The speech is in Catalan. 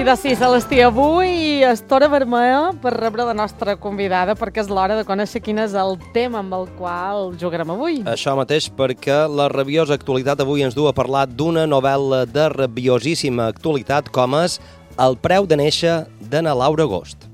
matí de 6 a l'Estia avui és hora vermella per rebre la nostra convidada perquè és l'hora de conèixer quin és el tema amb el qual jugarem avui. Això mateix, perquè la rabiosa actualitat avui ens du a parlar d'una novel·la de rabiosíssima actualitat com és El preu de néixer d'Ana Laura Agost.